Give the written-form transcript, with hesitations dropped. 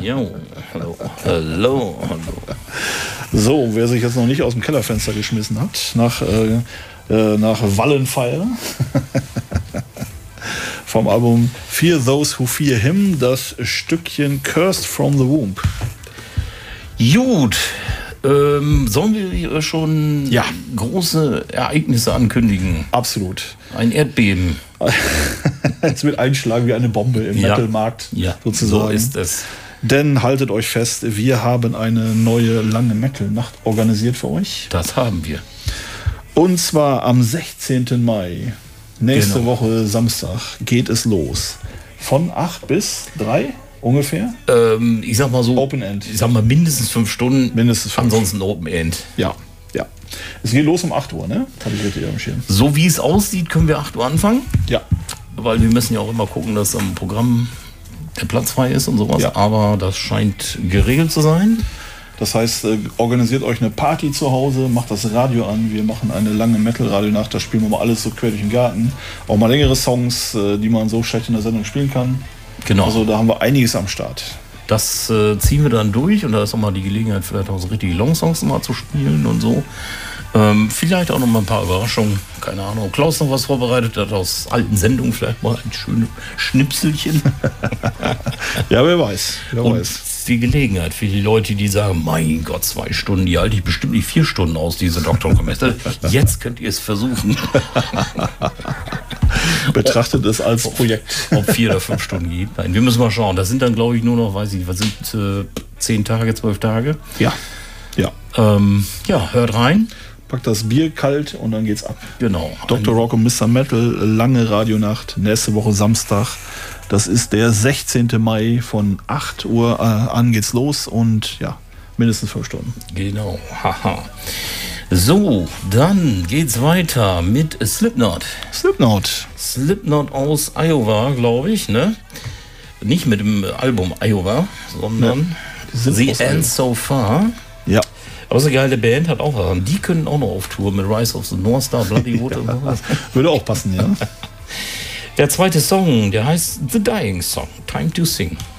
Jo, hallo. Hallo, hallo. So, wer sich jetzt noch nicht aus dem Kellerfenster geschmissen hat, nach Wallenfire vom Album Fear Those Who Fear Him, das Stückchen Cursed from the Womb. Gut, sollen wir schon große Ereignisse ankündigen? Absolut. Ein Erdbeben. Es wird einschlagen wie eine Bombe im Metalmarkt, sozusagen. So ist es. Denn haltet euch fest, wir haben eine neue lange Metal-Nacht organisiert für euch. Das haben wir. Und zwar am 16. Mai, nächste Woche Samstag, geht es los. Von 8 bis 3 ungefähr? Ich sag mal so, Open End. Ich sag mal mindestens 5 Stunden. Mindestens 5. Ansonsten Open End. Ja. Es geht los um 8 Uhr, ne? Habe ich richtig am Schirm. So wie es aussieht, können wir 8 Uhr anfangen. Ja. Weil wir müssen ja auch immer gucken, dass am Programm der Platz frei ist und sowas. Ja. Aber das scheint geregelt zu sein. Das heißt, organisiert euch eine Party zu Hause, macht das Radio an. Wir machen eine lange Metal-Radio-Nacht. Da spielen wir mal alles so quer durch den Garten. Auch mal längere Songs, die man so schlecht in der Sendung spielen kann. Genau. Also da haben wir einiges am Start. Das ziehen wir dann durch und da ist auch mal die Gelegenheit, vielleicht auch so richtige Long-Songs mal zu spielen und so. Vielleicht auch noch mal ein paar Überraschungen. Keine Ahnung, ob Klaus noch was vorbereitet hat aus alten Sendungen, vielleicht mal ein schönes Schnipselchen. Ja, wer weiß. Und die Gelegenheit für die Leute, die sagen, mein Gott, 2 Stunden, die halte ich bestimmt nicht 4 Stunden aus, diese Doktorkomester. Jetzt könnt ihr es versuchen. Betrachtet es als Projekt. Ob 4 oder 5 Stunden geht. Nein, wir müssen mal schauen. Das sind dann, glaube ich, nur noch, weiß ich nicht, was sind 10 Tage, 12 Tage? Ja. Hört rein. Packt das Bier kalt und dann geht's ab. Genau. Dr. Rock und Mr. Metal, lange Radionacht, nächste Woche Samstag. Das ist der 16. Mai, von 8 Uhr an geht's los und mindestens 5 Stunden. Genau, haha. So, dann geht's weiter mit Slipknot. Slipknot aus Iowa, glaube ich, ne? Nicht mit dem Album Iowa, sondern The End So Far. Ja. Aber so eine geile Band hat auch was. Die können auch noch auf Tour mit Rise of the North Star, Bloody Wood und sowas. Würde auch passen, ja. Der zweite Song, der heißt The Dying Song, Time to Sing.